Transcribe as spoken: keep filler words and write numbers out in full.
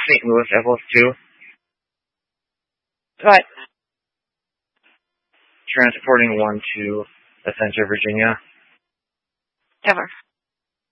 Saint Louis, Echoes two. What? Transporting one to Center, Virginia. Ever.